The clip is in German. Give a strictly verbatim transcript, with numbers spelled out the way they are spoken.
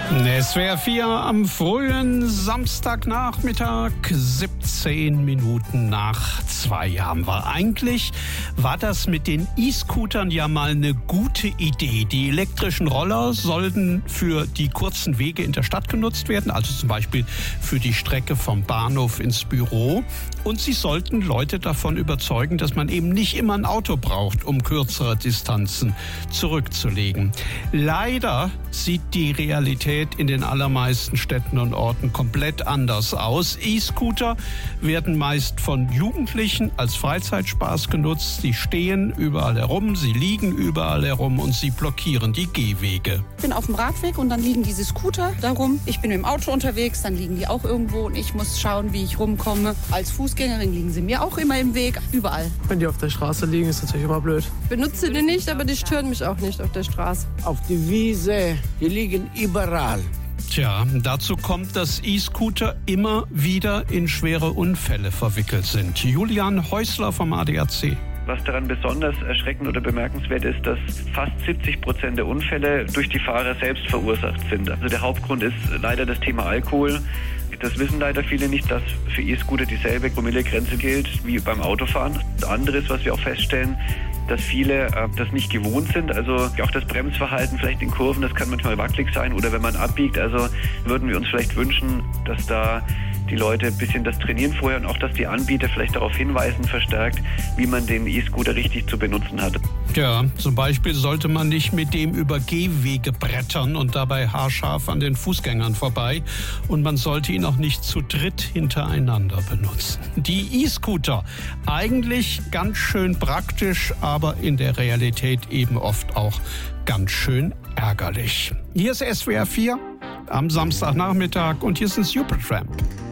S W R vier am frühen Samstagnachmittag, siebzehn Minuten nach zwei haben wir. Eigentlich war das mit den E-Scootern ja mal eine gute Idee. Die elektrischen Roller sollten für die kurzen Wege in der Stadt genutzt werden, also zum Beispiel für die Strecke vom Bahnhof ins Büro. Und sie sollten Leute davon überzeugen, dass man eben nicht immer ein Auto braucht, um kürzere Distanzen zurückzulegen. Leider sieht die Realität in den allermeisten Städten und Orten komplett anders aus. E-Scooter werden meist von Jugendlichen als Freizeitspaß genutzt. Sie stehen überall herum, sie liegen überall herum und sie blockieren die Gehwege. Ich bin auf dem Radweg und dann liegen diese Scooter darum. Ich bin mit dem Auto unterwegs, dann liegen die auch irgendwo und ich muss schauen, wie ich rumkomme. Als Fußgängerin liegen sie mir auch immer im Weg, überall. Wenn die auf der Straße liegen, ist natürlich immer blöd. Ich benutze die nicht, aber die stören mich auch nicht auf der Straße. Auf die Wiese, die liegen überall. Tja, dazu kommt, dass E-Scooter immer wieder in schwere Unfälle verwickelt sind. Julian Häusler vom A D A C. Was daran besonders erschreckend oder bemerkenswert ist, dass fast siebzig Prozent der Unfälle durch die Fahrer selbst verursacht sind. Also der Hauptgrund ist leider das Thema Alkohol. Das wissen leider viele nicht, dass für E-Scooter dieselbe Promillegrenze gilt wie beim Autofahren. Das andere ist, was wir auch feststellen, dass viele äh, das nicht gewohnt sind. Also auch das Bremsverhalten vielleicht in Kurven, das kann manchmal wackelig sein. Oder wenn man abbiegt, also würden wir uns vielleicht wünschen, dass da die Leute ein bisschen das trainieren vorher und auch, dass die Anbieter vielleicht darauf hinweisen, verstärkt, wie man den E-Scooter richtig zu benutzen hat. Ja, zum Beispiel sollte man nicht mit dem über Gehwege brettern und dabei haarscharf an den Fußgängern vorbei. Und man sollte ihn auch nicht zu dritt hintereinander benutzen. Die E-Scooter, eigentlich ganz schön praktisch, aber in der Realität eben oft auch ganz schön ärgerlich. Hier ist S W R vier am Samstagnachmittag und hier ist ein Supertramp.